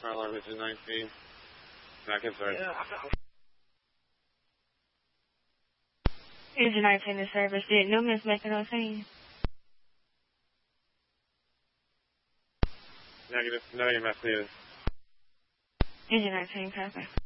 fire alarm engine 19. Not concerned. Engine 19 to service. Did Newman's make it on scene? Negative. No EMS needed. Engine 19, copy.